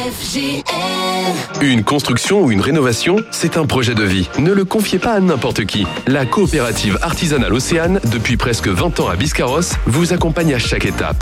Une construction ou une rénovation, c'est un projet de vie. Ne le confiez pas à n'importe qui. La coopérative artisanale Océane, depuis presque 20 ans à Biscarrosse, vous accompagne à chaque étape.